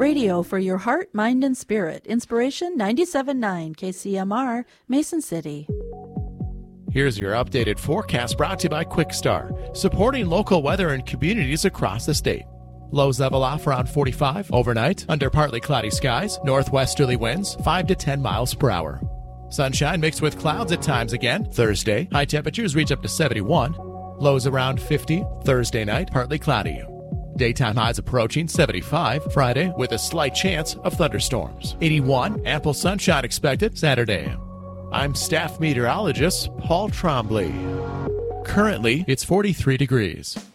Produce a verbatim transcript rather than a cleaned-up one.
Radio for your heart, mind, and spirit. Inspiration ninety-seven point nine K C M R, Mason City. Here's your updated forecast brought to you by QuickStar, supporting local weather and communities across the state. Lows level off around forty-five overnight, under partly cloudy skies, northwesterly winds five to ten miles per hour. Sunshine mixed with clouds at times again Thursday. High temperatures reach up to seventy-one. Lows around fifty Thursday night, partly cloudy. Daytime highs approaching seventy-five Friday with a slight chance of thunderstorms. eighty-one, ample sunshine expected Saturday. I'm staff meteorologist Paul Trombley. Currently, it's forty-three degrees.